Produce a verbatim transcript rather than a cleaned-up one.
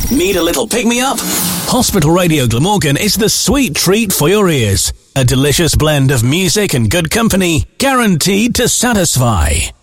Need a little pick-me-up? Hospital Radio Glamorgan is the sweet treat for your ears. A delicious blend of music and good company, guaranteed to satisfy.